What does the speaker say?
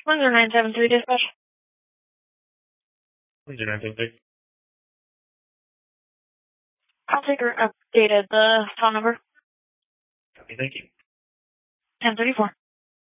10973 dispatch. 10973. I'll take her updated the phone number. Copy, thank you. 1034.